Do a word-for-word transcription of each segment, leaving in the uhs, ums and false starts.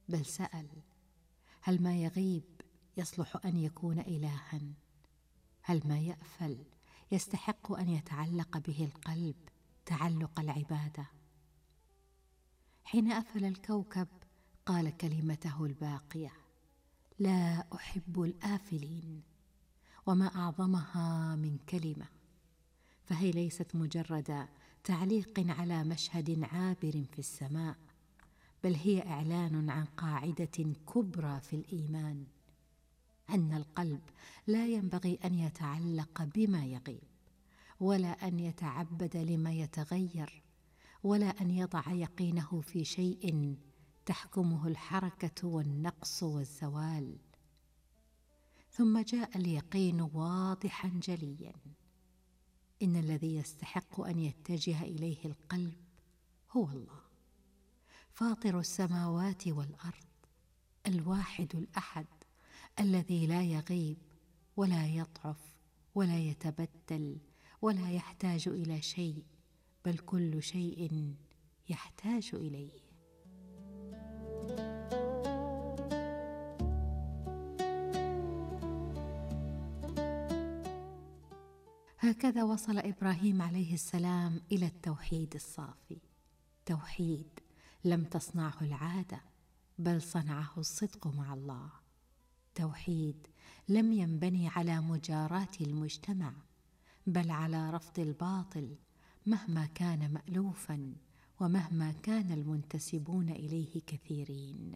بل سأل: هل ما يغيب يصلح أن يكون إلها؟ هل ما يأفل يستحق أن يتعلق به القلب تعلق العبادة؟ حين أفل الكوكب قال كلمته الباقية: لا أحب الآفلين. وما أعظمها من كلمة، فهي ليست مجرد تعليق على مشهد عابر في السماء، بل هي إعلان عن قاعدة كبرى في الإيمان، أن القلب لا ينبغي أن يتعلق بما يغيب، ولا أن يتعبد لما يتغير، ولا أن يضع يقينه في شيء تحكمه الحركة والنقص والزوال. ثم جاء اليقين واضحا جليا: إن الذي يستحق أن يتجه إليه القلب هو الله، فاطر السماوات والأرض، الواحد الأحد، الذي لا يغيب ولا يضعف ولا يتبدل ولا يحتاج إلى شيء، بل كل شيء يحتاج إليه. هكذا وصل إبراهيم عليه السلام إلى التوحيد الصافي، توحيد لم تصنعه العادة، بل صنعه الصدق مع الله، توحيد لم ينبني على مجاراة المجتمع، بل على رفض الباطل مهما كان مألوفا ومهما كان المنتسبون إليه كثيرين.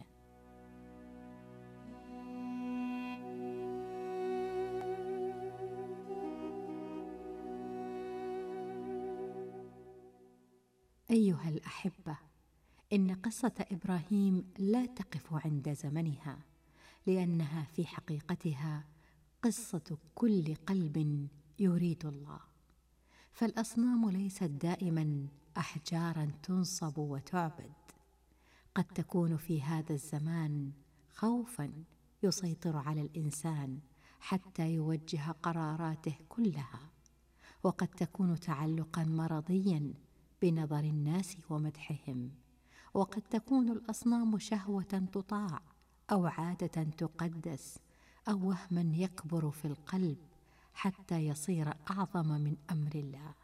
أيها الأحبة، إن قصة إبراهيم لا تقف عند زمنها، لأنها في حقيقتها قصة كل قلب يريد الله. فالأصنام ليست دائما أحجارا تنصب وتعبد، قد تكون في هذا الزمان خوفا يسيطر على الإنسان حتى يوجه قراراته كلها، وقد تكون تعلقا مرضيا بنظر الناس ومدحهم، وقد تكون الأصنام شهوة تطاع أو عادة تقدس أو وهما يكبر في القلب حتى يصير أعظم من أمر الله.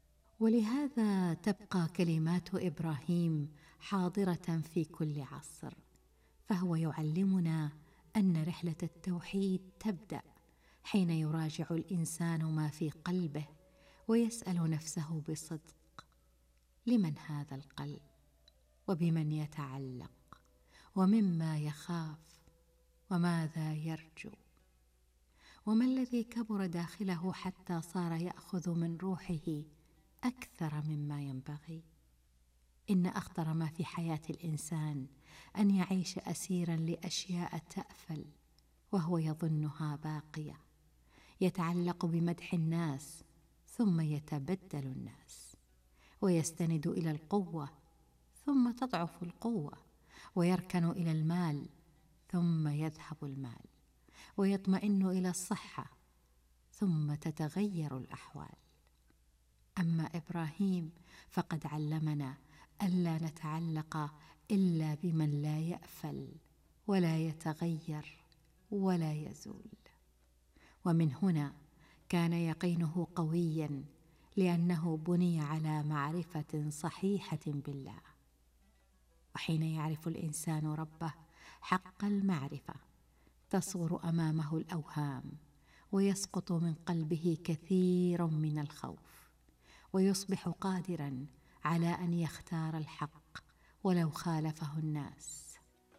ولهذا تبقى كلمات إبراهيم حاضرة في كل عصر، فهو يعلمنا أن رحلة التوحيد تبدأ حين يراجع الإنسان ما في قلبه ويسأل نفسه بصدق: لمن هذا القلب؟ وبمن يتعلق؟ ومما يخاف؟ وماذا يرجو؟ وما الذي كبر داخله حتى صار يأخذ من روحه أكثر مما ينبغي؟ إن أخطر ما في حياة الإنسان أن يعيش أسيرا لأشياء تأفل وهو يظنها باقية، يتعلق بمدح الناس ثم يتبدل الناس، ويستند إلى القوة ثم تضعف القوة، ويركن إلى المال ثم يذهب المال، ويطمئن إلى الصحة ثم تتغير الأحوال. أما إبراهيم فقد علمنا ألا نتعلق إلا بمن لا يأفل ولا يتغير ولا يزول. ومن هنا كان يقينه قويا، لأنه بني على معرفة صحيحة بالله. وحين يعرف الإنسان ربه حق المعرفة تصغر أمامه الأوهام، ويسقط من قلبه كثير من الخوف، ويصبح قادرا على أن يختار الحق ولو خالفه الناس.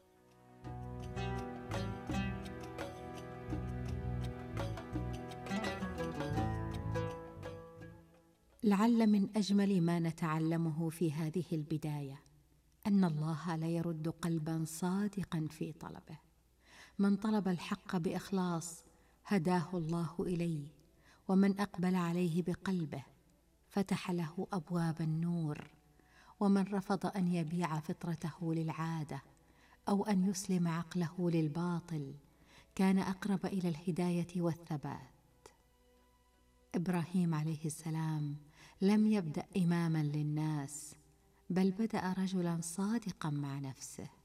لعل من أجمل ما نتعلمه في هذه البداية أن الله لا يرد قلبا صادقا في طلبه. من طلب الحق بإخلاص هداه الله إليه، ومن أقبل عليه بقلبه فتح له أبواب النور، ومن رفض أن يبيع فطرته للعادة أو أن يسلم عقله للباطل كان أقرب إلى الهداية والثبات. إبراهيم عليه السلام لم يبدأ إماما للناس، بل بدأ رجلا صادقا مع نفسه،